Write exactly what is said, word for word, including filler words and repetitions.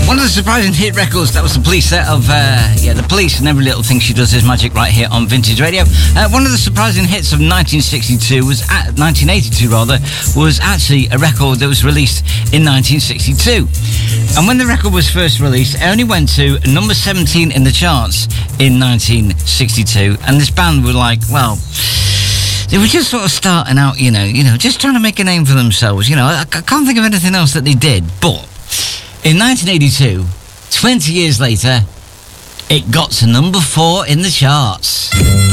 One of the surprising hit records, that was the Police set of, uh, yeah, the Police and Every Little Thing She Does Is Magic right here on Vintage Radio. Uh, one of the surprising hits of nineteen sixty-two was, at, nineteen eighty-two rather, was actually a record that was released in nineteen sixty-two. And when the record was first released, it only went to number seventeen in the charts in nineteen sixty-two. And this band were like, well, they were just sort of starting out, you know, you know, just trying to make a name for themselves. You know, I, I can't think of anything else that they did, but in nineteen eighty-two, twenty years later, it got to number four in the charts.